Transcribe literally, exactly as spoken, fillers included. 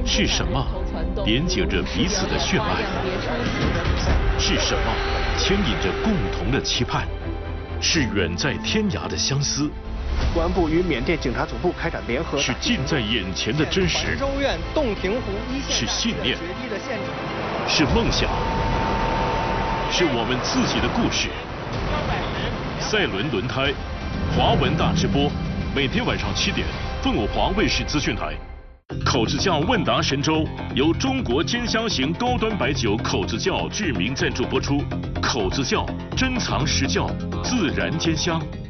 是什么连接着彼此的血脉？是什么牵引着共同的期盼？是远在天涯的相思。 公安部与缅甸警察总部开展联合。 是近在眼前的真实。 州院洞庭湖一线。 是信念。是梦想。是我们自己的故事。赛伦轮胎，华文大直播，每天晚上七点，凤舞华卫视资讯台。口子窖问答神州由中国尖香型高端白酒口子窖志明赞助播出。口子窖珍藏实窖，自然兼香。